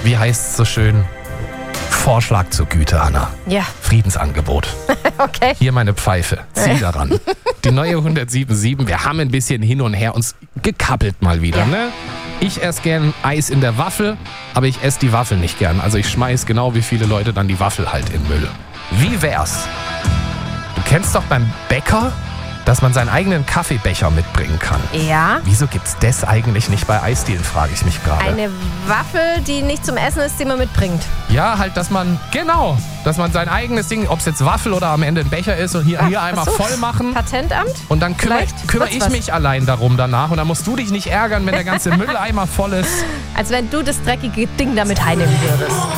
wie heißt es so schön? Vorschlag zur Güte, Anna. Ja, Friedensangebot. okay. Hier meine Pfeife. Zieh daran. Die neue 107.7. Wir haben ein bisschen hin und her uns gekappelt mal wieder, Ja. ne? Ich esse gern Eis in der Waffel, aber ich esse die Waffel nicht gern. Also ich schmeiß genau wie viele Leute dann die Waffel halt in Müll. Wie wär's? Du kennst doch beim Bäcker, dass man seinen eigenen Kaffeebecher mitbringen kann. Ja. Wieso gibt's das eigentlich nicht bei Eisdielen, frage ich mich gerade. Eine Waffel, die nicht zum Essen ist, die man mitbringt. Ja, halt, dass man sein eigenes Ding, ob es jetzt Waffel oder am Ende ein Becher ist und hier einmal Ach so. voll machen. Patentamt? Und dann kümmere Vielleicht ich wird's mich allein darum danach. Und dann musst du dich nicht ärgern, wenn der ganze Mülleimer voll ist. Als wenn du das dreckige Ding damit heimnehmen würdest.